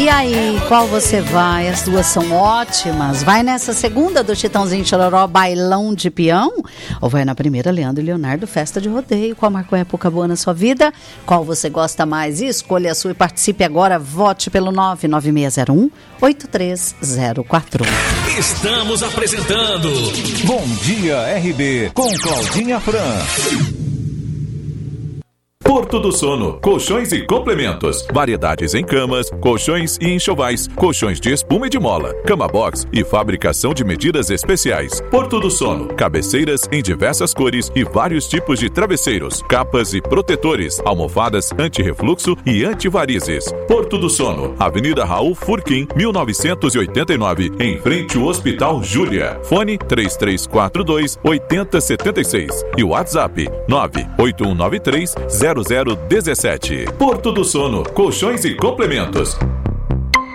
E aí, qual você vai? As duas são ótimas. Vai nessa segunda do Chitãozinho Chororó, Bailão de Peão? Ou vai na primeira, Leandro e Leonardo, Festa de Rodeio? Qual marcou época boa na sua vida? Qual você gosta mais? Escolha a sua e participe agora. Vote pelo 99601-8304. Estamos apresentando Bom Dia RB com Claudinha Fran. Porto do Sono, colchões e complementos, variedades em camas, colchões e enxovais, colchões de espuma e de mola, cama box e fabricação de medidas especiais. Porto do Sono, cabeceiras em diversas cores e vários tipos de travesseiros, capas e protetores, almofadas anti-refluxo e anti-varizes. Porto do Sono, Avenida Raul Furquim, 1989, em frente ao Hospital Júlia. Fone 3342-8076 e WhatsApp 98193-0017. Porto do Sono, colchões e complementos.